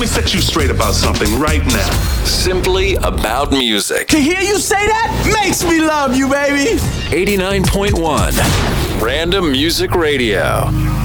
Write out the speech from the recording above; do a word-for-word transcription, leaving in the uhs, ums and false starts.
me set you straight about something right now. Simply About Music. To hear you say that makes me love you, baby. eighty-nine point one Random Music Radio.